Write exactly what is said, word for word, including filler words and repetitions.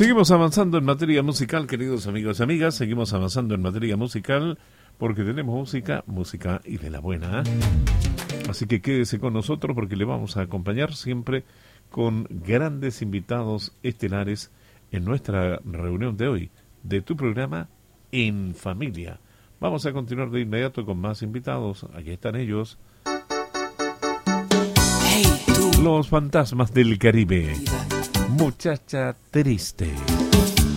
Seguimos avanzando en materia musical, queridos amigos y amigas. Seguimos avanzando en materia musical porque tenemos música, música y de la buena. ¿eh? Así que quédese con nosotros porque le vamos a acompañar siempre con grandes invitados estelares en nuestra reunión de hoy, de tu programa En Familia. Vamos a continuar de inmediato con más invitados. Aquí están ellos. Hey, tú. Los Fantasmas del Caribe. Muchacha Triste.